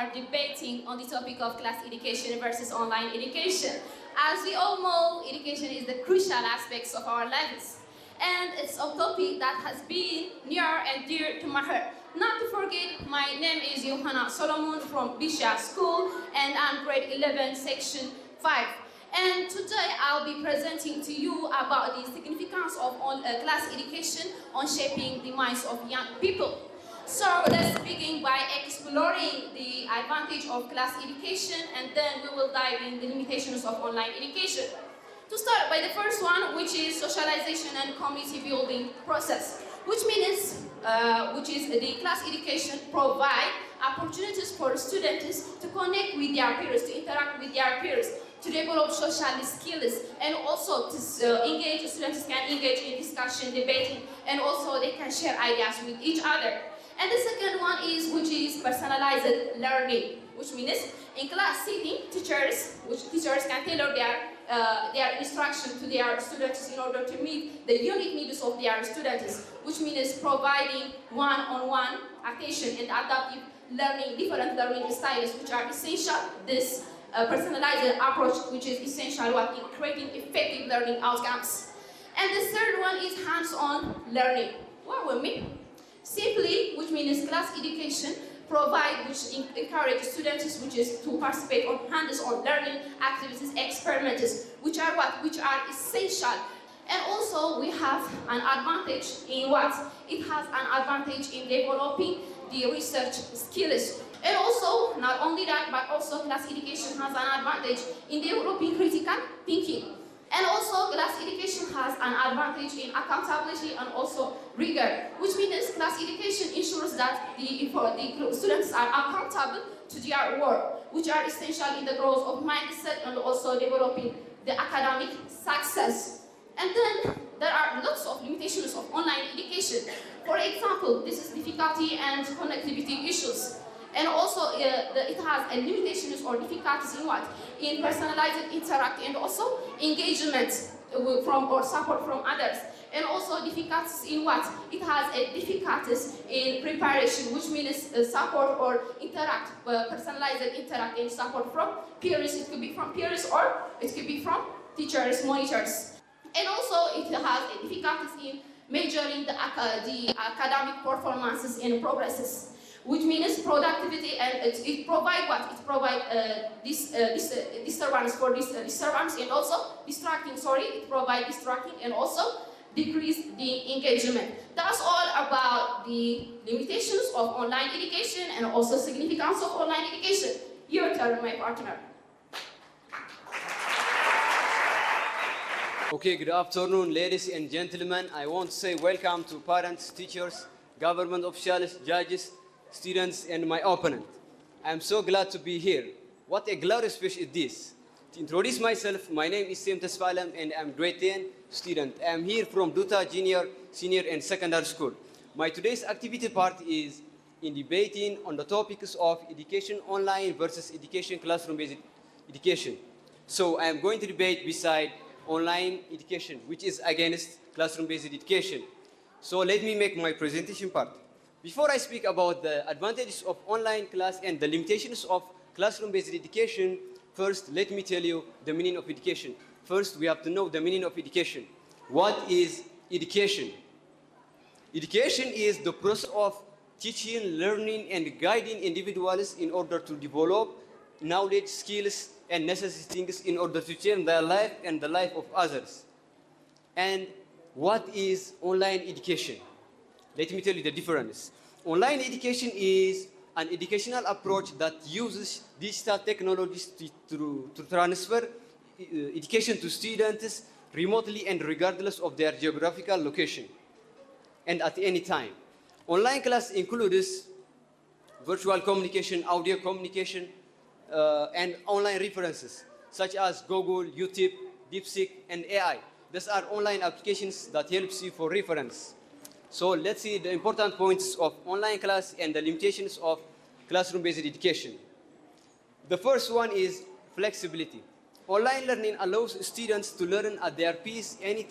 are debating on the topic of class education versus online education. As we all know, education is the crucial aspects of our lives. And it's a topic that has been near and dear to my heart. Not to forget, my name is Johanna Solomon from Bisha School, and I'm grade 11, section 5. And today I'll be presenting to you about the significance of class education on shaping the minds of young people. So let's begin by exploring the advantage of class education, and then we will dive in the limitations of online education. To start by the first one, which is socialization and community building process, which is the class education provide opportunities for students to connect with their peers, to interact with their peers, to develop social skills, and also to students can engage in discussion, debating, and also they can share ideas with each other. And the second one which is personalized learning, which means in class setting, teachers can tailor their instruction to their students in order to meet the unique needs of their students, which means providing one-on-one attention and adaptive learning, different learning styles, which are essential. This personalized approach, which is essential in creating effective learning outcomes. And the third one is hands-on learning. What will mean? Simply, which means class education which encourage students to participate on hands-on learning activities, experiments, which are essential. And also we have an advantage in what? It has an advantage in developing the research skills. And also, not only that, but also class education has an advantage in developing critical thinking. And also, class education has an advantage in accountability and also rigor, which means class education ensures that the students are accountable to their work, which are essential in the growth of mindset and also developing the academic success. And then there are lots of limitations of online education. For example, this is difficulty and connectivity issues. And also, it has limitations or difficulties in what? In personalized interact and also engagement from or support from others. And also difficulties in what? It has difficulties in preparation, which means support or personalized interact and support from peers. It could be from peers or it could be from teachers, monitors. And also, it has difficulties in measuring the academic performances and progresses, which means productivity, and it provides what? It provides disturbance and also distracting, it provides distracting and also decrease the engagement. That's all about the limitations of online education and also significance of online education. Your turn, my partner. Okay, good afternoon, ladies and gentlemen. I want to say welcome to parents, teachers, government officials, judges, students, and my opponent. I'm so glad to be here. What a glorious speech is this. To introduce myself, my name is Sim Tasfalam and I'm grade 10 student. I'm here from Duta Junior, Senior, and Secondary School. My today's activity part is in debating on the topics of education online versus education classroom-based education. So I am going to debate beside online education, which is against classroom-based education. So let me make my presentation part. Before I speak about the advantages of online class and the limitations of classroom-based education, first let me tell you the meaning of education. First, we have to know the meaning of education. What is education? Education is the process of teaching, learning, and guiding individuals in order to develop knowledge, skills, and necessary things in order to change their life and the life of others. And what is online education? Let me tell you the difference. Online education is an educational approach that uses digital technologies to transfer education to students remotely and regardless of their geographical location and at any time. Online class includes virtual communication, audio communication, and online references such as Google, YouTube, DeepSeek, and AI. These are online applications that helps you for reference. So let's see the important points of online class and the limitations of classroom-based education. The first one is flexibility. Online learning allows students to learn at their pace anytime